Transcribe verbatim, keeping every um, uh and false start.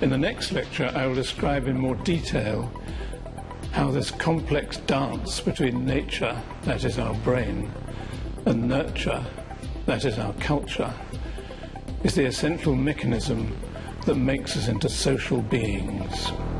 In the next lecture, I will describe in more detail how this complex dance between nature, that is our brain, and nurture, that is our culture, is the essential mechanism that makes us into social beings.